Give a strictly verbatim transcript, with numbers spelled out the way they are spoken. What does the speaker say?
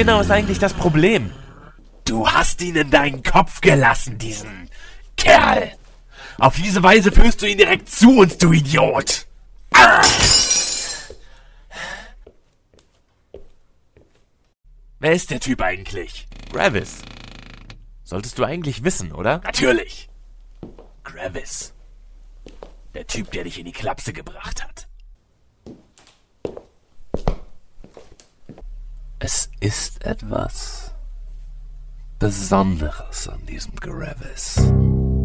genau ist eigentlich das Problem? Du hast ihn in deinen Kopf gelassen, diesen Kerl. Auf diese Weise führst du ihn direkt zu uns, du Idiot. Ah! Wer ist der Typ eigentlich? Gravis. Solltest du eigentlich wissen, oder? Natürlich. Gravis. Der Typ, der dich in die Klapse gebracht hat. Es ist etwas Besonderes an diesem Gravis.